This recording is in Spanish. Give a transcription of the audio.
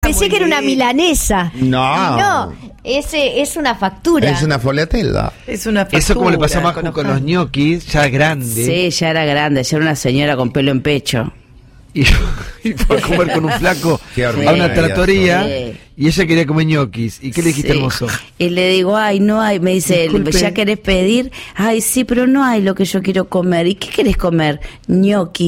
pensé que era una milanesa. No. Es una factura. Es una fogliatella. Es una factura. Eso como le pasó a Maju con los ñoquis, ya grande. Sí, ya era grande, ya era una señora con pelo en pecho. Y fue a comer con un flaco Qué a horrible una trattoria. Sí. Y ella quería comer ñoquis. ¿Y qué le dijiste, Sí. hermoso? Y le digo, ay, no hay. Me dice, Disculpe. ¿ya querés pedir? Ay, sí, pero no hay lo que yo quiero comer. ¿Y qué querés comer? Ñoquis.